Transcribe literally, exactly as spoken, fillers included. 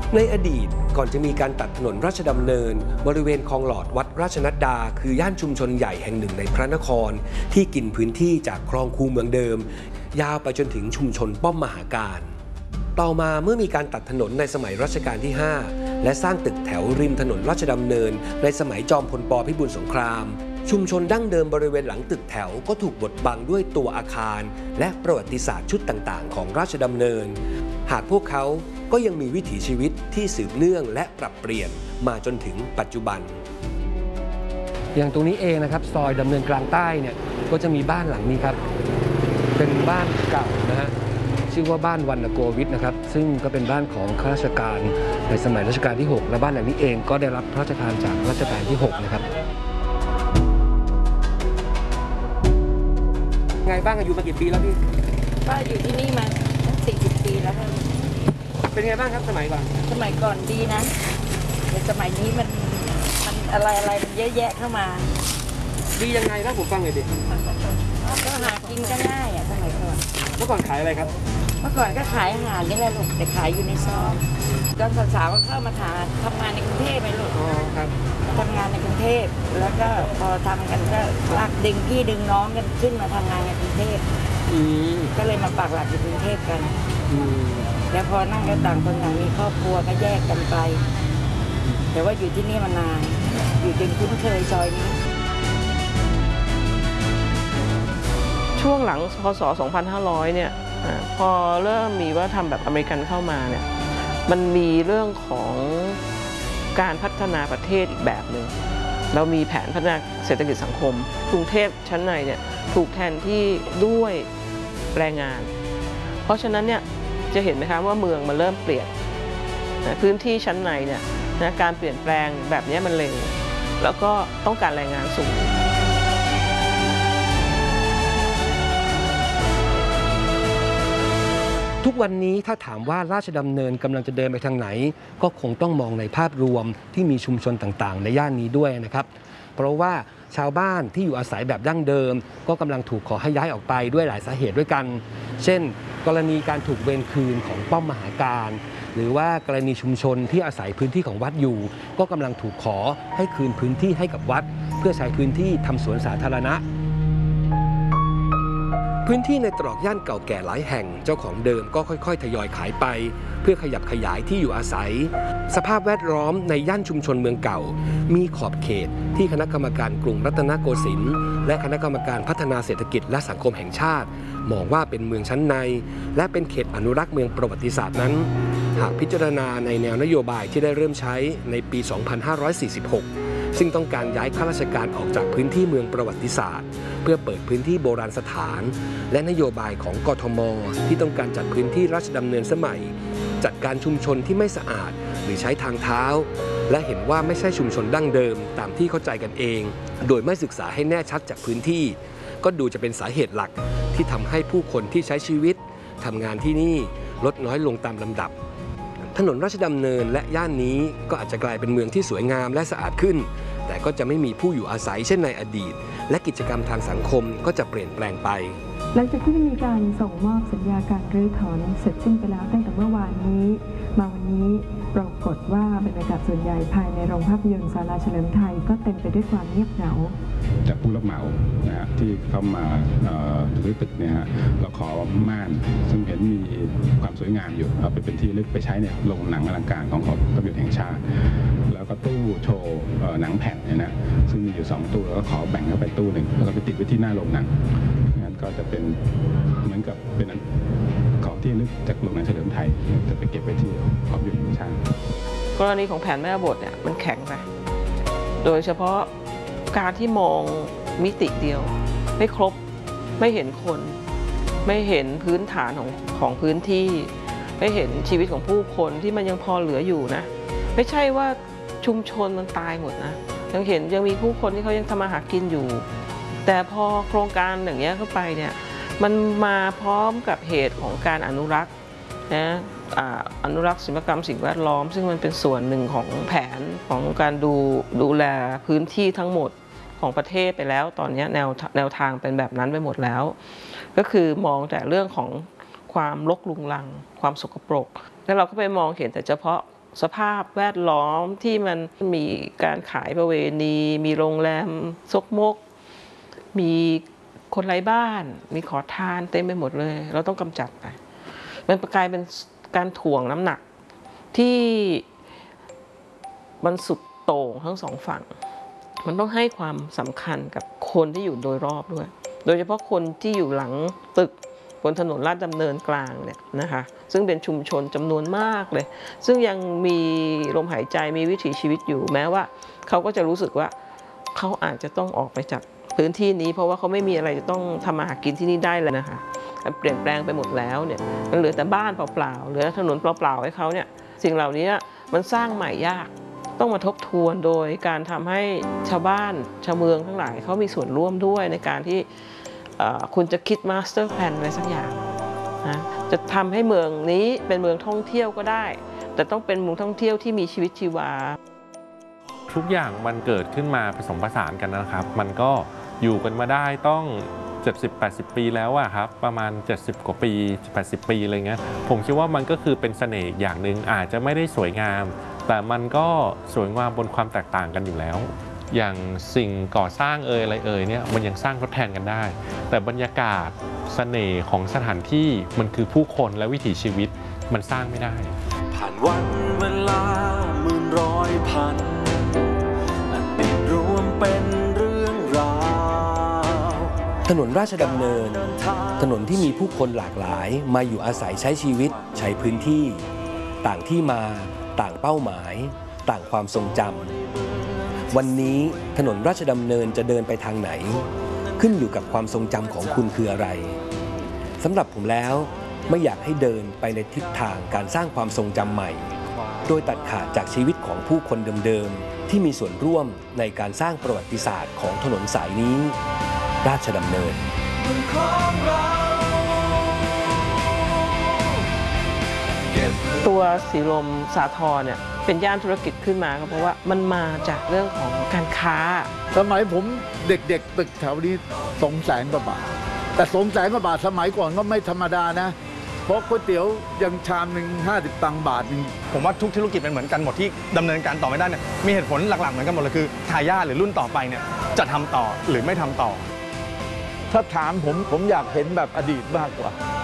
ในอดีตก่อนจะมีการตัดถนนราชดำเนินบริเวณคลองหลอดวัดราชนัดดาคือย่านชุมชนใหญ่แห่งหนึ่งในพระนครที่กินพื้นที่จากคลองคูเมืองเดิมยาวไปจนถึงชุมชนป้อมมหาการต่อมาเมื่อมีการตัดถนนในสมัยรัชกาลที่ห้าและสร้างตึกแถวริมถนนราชดำเนินในสมัยจอมพลป.พิบูลสงครามชุมชนดั้งเดิมบริเวณหลังตึกแถวก็ถูกบดบังด้วยตัวอาคารและประวัติศาสตร์ชุดต่างๆของราชดำเนินหากพวกเขาก็ยังมีวิถีชีวิตที่สืบเนื่องและปรับเปลี่ยนมาจนถึงปัจจุบันอย่างตรงนี้เองนะครับซอยดำเนินกลางใต้เนี่ยก็จะมีบ้านหลังนี้ครับเป็นบ้านเก่านะฮะชื่อว่าบ้านวรรณโกวิทนะครับซึ่งก็เป็นบ้านของข้าราชการในสมัยรัชกาลที่หกและบ้านหลังนี้เองก็ได้รับพระราชทานจากรัชกาลที่หกนะครับไงบ้างอยู่มากี่ปีแล้วพี่ป้าอยู่ที่นี่มาสี่สิบปีแล้วค่ะเป็นไงบ้างครับสมัยก่อนสมัยก่อนดีนะแต่สมัยนี้มันมันอะไรอะไรมันเยอะแยะเข้ามาดียังไงครับผมฟังหน่อยดิก็หากินก็ง่ายอ่ะสมัยก่อนเมื่อก่อนขายอะไรครับเมื่อก่อนก็ขายอาหารนี่แหละลูกแต่ขายอยู่ในซอยตอนสาวๆก็เข้ามาทำทำงานในกรุงเทพไปลูกอ๋อครับทำงานในกรุงเทพแล้วก็พอทำกันก็ลากดึงพี่ดึงน้องกันขึ้นมาทำงานในกรุงเทพก็เลยมาปักหลักอยู่กรุงเทพกันแล้วพอนั่งกันต่างคนต่างมีครอบครัวก็แยกกันไปแต่ว่าอยู่ที่นี่มานานอยู่จนคุ้นเคยซอยนี้ช่วงหลังพศสองพันห้าร้อยเนี่ยพอเริ่มมีว่าทำแบบอเมริกันเข้ามาเนี่ยมันมีเรื่องของการพัฒนาประเทศอีกแบบหนึ่งเรามีแผนพัฒนาเศรษฐกิจสังคมกรุงเทพชั้นในเนี่ยถูกแทนที่ด้วยแรงงานเพราะฉะนั้นเนี่ยจะเห็นไหมคะว่าเมืองมันเริ่มเปลี่ยนพื้นที่ชั้นในเนี่ยนะการเปลี่ยนแปลงแบบนี้มันเร็วแล้วก็ต้องการแรงงานสูงทุกวันนี้ถ้าถามว่าราชดำเนินกำลังจะเดินไปทางไหนก็คงต้องมองในภาพรวมที่มีชุมชนต่างๆในย่านนี้ด้วยนะครับเพราะว่าชาวบ้านที่อยู่อาศัยแบบดั้งเดิมก็กำลังถูกขอให้ย้ายออกไปด้วยหลายสาเหตุด้วยกันเช่นกรณีการถูกเวรคืนของป้อมมหาการหรือว่ากรณีชุมชนที่อาศัยพื้นที่ของวัดอยู่ก็กำลังถูกขอให้คืนพื้นที่ให้กับวัดเพื่อใช้พื้นที่ทำสวนสาธารณะพื้นที่ในตรอกย่านเก่าแก่หลายแห่งเจ้าของเดิมก็ค่อยๆทยอยขายไปเพื่อขยับขยายที่อยู่อาศัยสภาพแวดล้อมในย่านชุมชนเมืองเก่ามีขอบเขตที่คณะกรรมการกรุงรัตนโกสินทร์และคณะกรรมการพัฒนาเศรษฐกิจและสังคมแห่งชาติมองว่าเป็นเมืองชั้นในและเป็นเขตอนุรักษ์เมืองประวัติศาสตร์นั้นหากพิจารณาในแนวนโยบายที่ได้เริ่มใช้ในปี สองพันห้าร้อยสี่สิบหกซึ่งต้องการย้ายข้าราชการออกจากพื้นที่เมืองประวัติศาสตร์เพื่อเปิดพื้นที่โบราณสถานและนโยบายของกทม.ที่ต้องการจัดพื้นที่ราชดำเนินสมัยจัดการชุมชนที่ไม่สะอาดหรือใช้ทางเท้าและเห็นว่าไม่ใช่ชุมชนดั้งเดิมตามที่เข้าใจกันเองโดยไม่ศึกษาให้แน่ชัดจากพื้นที่ก็ดูจะเป็นสาเหตุหลักที่ทำให้ผู้คนที่ใช้ชีวิตทำงานที่นี่ลดน้อยลงตามลำดับถนนราชดำเนินและย่านนี้ก็อาจจะกลายเป็นเมืองที่สวยงามและสะอาดขึ้นแต่ก็จะไม่มีผู้อยู่อาศัยเช่นในอดีตและกิจกรรมทางสังคมก็จะเปลี่ยนแปลงไปหลังจากที่มีการส่งมอบสัญญาการรื้อถอนเสร็จสิ้นไปแล้วตั้งแต่เมื่อวานนี้มาวันนี้ปรากฏว่าบรรยากาศส่วนใหญ่ภายในโรงภาพยนตร์ศาลาเฉลิมไทยก็เต็มไปด้วยความเงียบเหงาจากผู้รับเหมานะฮะที่เข้ามารื้อตึกเนี่ยฮะเราขอม่านซึ่งเห็นมีความสวยงามอยู่เอาไปเป็นที่ลึกไปใช้ในโรงหนังอลังการของหอภาพยนตร์แห่งชาติแล้วก็ตู้โชว์หนังแผ่นเนี่ยนะซึ่งมีอยู่สองตู้แล้วก็ขอแบ่งเข้าไปตู้หนึ่งแล้วก็ไปติดไว้ที่หน้าโรงหนังงั้นก็จะเป็นเหมือนกับเป็นของที่ลึกจากโรงหนังเฉลิมไทยจะไปเก็บไว้ที่หอภาพยนตร์แห่งชาติกรณีของแผนแม่บทเนี่ยมันแข็งไปโดยเฉพาะการที่มองมิติเดียวไม่ครบไม่เห็นคนไม่เห็นพื้นฐานของของพื้นที่ไม่เห็นชีวิตของผู้คนที่มันยังพอเหลืออยู่นะไม่ใช่ว่าชุมชนมันตายหมดนะยังเห็นยังมีผู้คนที่เขายังทำมาหากินอยู่แต่พอโครงการอย่างนี้เข้าไปเนี่ยมันมาพร้อมกับเหตุของการอนุรักษ์นะอนุรักษ์ศิลปกรรมสิ่งแวดล้อมซึ่งมันเป็นส่วนหนึ่งของแผนของการดูดูแลพื้นที่ทั้งหมดของประเทศไปแล้วตอนนี้แนวแนวทางเป็นแบบนั้นไปหมดแล้วก็คือมองแต่เรื่องของความรกรุงรังความสกปรกแล้วเราก็ไปมองเห็นแต่เฉพาะสภาพแวดล้อมที่มันมีการขายประเวณีมีโรงแรมซกมกมีคนไร้บ้านมีขอทานเต็มไปหมดเลยเราต้องกำจัดไปมันกลายเป็นการถ่วงน้ำหนักที่มันสุดโต่งทั้งสองฝั่งมันต้องให้ความสำคัญกับคนที่อยู่โดยรอบด้วยโดยเฉพาะคนที่อยู่หลังตึกบนถนนลาดดำเนินกลางเนี่ยนะคะซึ่งเป็นชุมชนจำนวนมากเลยซึ่งยังมีลมหายใจมีวิถีชีวิตอยู่แม้ว่าเขาก็จะรู้สึกว่าเขาอาจจะต้องออกไปจากพื้นที่นี้เพราะว่าเขาไม่มีอะไรจะต้องทำมาหากินที่นี่ได้เลยนะคะเปลี่ยนแปลงไปหมดแล้วเนี่ยมันเหลือแต่บ้านเปล่าๆเหลือถนนเปล่าๆให้เขาเนี่ยสิ่งเหล่านี้มันสร้างใหม่ยากต้องมาทบทวนโดยการทำให้ชาวบ้านชาวเมืองทั้งหลายเขามีส่วนร่วมด้วยในการที่คุณจะคิดมาสเตอร์แพลนอะไรสักอย่างนะจะทำให้เมืองนี้เป็นเมืองท่องเที่ยวก็ได้แต่ต้องเป็นเมืองท่องเที่ยวที่มีชีวิตชีวาทุกอย่างมันเกิดขึ้นมาผสมผสานกันนะครับมันก็อยู่กันมาได้ต้อง เจ็ดสิบ แปดสิบ ปีแล้วอะครับประมาณเจ็ดสิบกว่าปีแปดสิบปีอะไรเงี้ยผมคิดว่ามันก็คือเป็นเสน่ห์อย่างหนึ่งอาจจะไม่ได้สวยงามแต่มันก็สวยงามบนความแตกต่างกันอยู่แล้วอย่างสิ่งก่อสร้างเอ่ยอะไรเอ่ยเนี่ยมันยังสร้างทดแทนกันได้แต่บรรยากาศเสน่ห์ของสถานที่มันคือผู้คนและวิถีชีวิตมันสร้างไม่ได้ผ่านวันเวลาหมื่นร้อยพันอดีตรวมเป็นเรื่องราวถนนราชดำเนินถนนที่มีผู้คนหลากหลายมาอยู่อาศัยใช้ชีวิตใช้พื้นที่ต่างที่มาต่างเป้าหมายต่างความทรงจำวันนี้ถนนราชดำเนินจะเดินไปทางไหนขึ้นอยู่กับความทรงจำของคุณคืออะไรสำหรับผมแล้วไม่อยากให้เดินไปในทิศทางการสร้างความทรงจำใหม่โดยตัดขาดจากชีวิตของผู้คนเดิมๆที่มีส่วนร่วมในการสร้างประวัติศาสตร์ของถนนสายนี้ราชดำเนินตัวสีลมสาทรเนี่ยเป็นย่านธุรกิจขึ้นมาก็เพราะว่ามันมาจากเรื่องของการค้าสมัยผมเด็กๆตึกแถวนี้สองแสนกว่าบาทแต่สองแสนกว่าบาทสมัยก่อนก็ไม่ธรรมดานะเพราะก๋วยเตี๋ยวยังชามหนึ่งห้าสิบตังค์บาทนึงผมว่าทุกธุรกิจเป็นเหมือนกันหมดที่ดำเนินการต่อไม่ได้เนี่ยมีเหตุผลหลักๆเหมือนกันหมดเลยคือทายาทหรือรุ่นต่อไปเนี่ยจะทำต่อหรือไม่ทำต่อถ้าถามผมผมอยากเห็นแบบอดีตมากกว่า